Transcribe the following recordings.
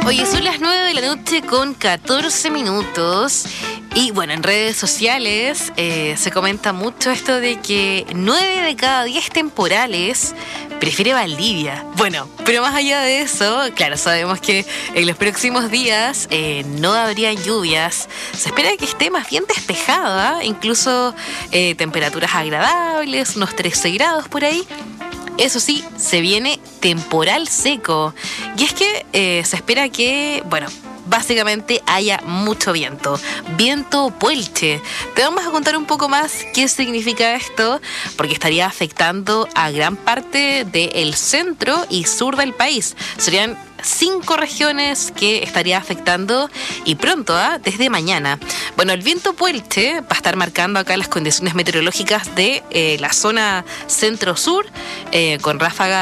Oye, son las 9 de la noche con 14 minutos. Y bueno, en redes sociales se comenta mucho esto de que 9 de cada 10 temporales prefiere Valdivia. Bueno, pero más allá de eso, claro, sabemos que en los próximos días no habría lluvias. Se espera que esté más bien despejada, incluso temperaturas agradables, unos 13 grados por ahí. Eso sí, se viene temporal seco. Y es que se espera que, bueno, básicamente haya mucho viento. Viento puelche. Te vamos a contar un poco más qué significa esto, porque estaría afectando a gran parte del centro y sur del país. Serían 5 regiones que estaría afectando y pronto, desde mañana. Bueno, el viento puelche va a estar marcando acá las condiciones meteorológicas de la zona centro-sur, con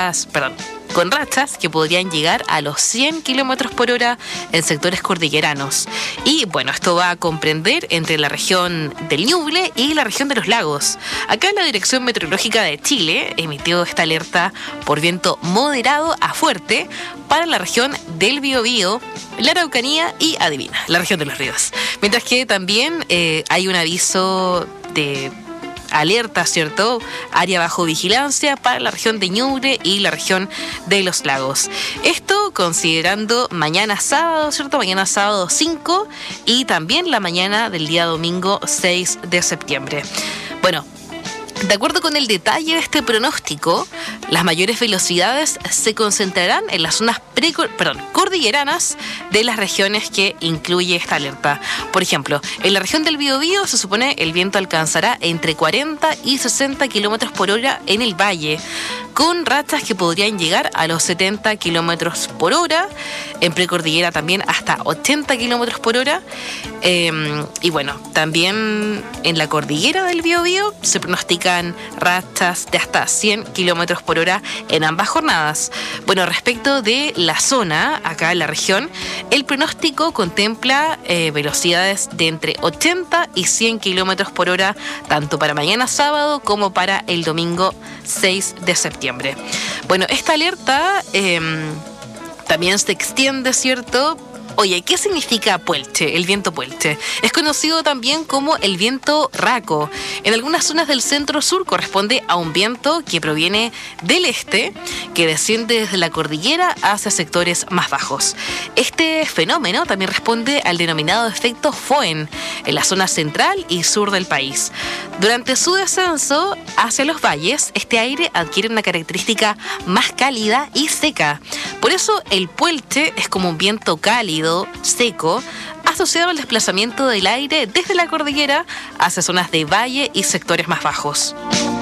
rachas que podrían llegar a los 100 kilómetros por hora en sectores cordilleranos. Y bueno, esto va a comprender entre la región del Ñuble y la región de los lagos. Acá la Dirección Meteorológica de Chile emitió esta alerta por viento moderado a fuerte para la región del Biobío, la Araucanía y, adivina, la región de los ríos. Mientras que también hay un aviso de alerta, ¿cierto? Área bajo vigilancia para la región de Ñuble y la región de los lagos. Esto considerando mañana sábado, ¿cierto? Mañana sábado 5 y también la mañana del día domingo 6 de septiembre. Bueno, de acuerdo con el detalle de este pronóstico, las mayores velocidades se concentrarán en las zonas cordilleranas de las regiones que incluye esta alerta. Por ejemplo, en la región del Biobío se supone el viento alcanzará entre 40 y 60 kilómetros por hora en el valle, con rachas que podrían llegar a los 70 kilómetros por hora, en precordillera también hasta 80 kilómetros por hora. Y bueno, también en la cordillera del Biobío se pronostican rachas de hasta 100 kilómetros por hora en ambas jornadas. Bueno, respecto de la zona, acá en la región, el pronóstico contempla velocidades de entre 80 y 100 kilómetros por hora, tanto para mañana sábado como para el domingo 6 de septiembre. Bueno, esta alerta también se extiende, ¿cierto? Oye, ¿qué significa puelche, el viento puelche? Es conocido también como el viento raco. En algunas zonas del centro-sur corresponde a un viento que proviene del este, que desciende desde la cordillera hacia sectores más bajos. Este fenómeno también responde al denominado efecto Foehn en la zona central y sur del país. Durante su descenso hacia los valles, este aire adquiere una característica más cálida y seca. Por eso el puelche es como un viento cálido, seco, asociado al desplazamiento del aire desde la cordillera hacia zonas de valle y sectores más bajos.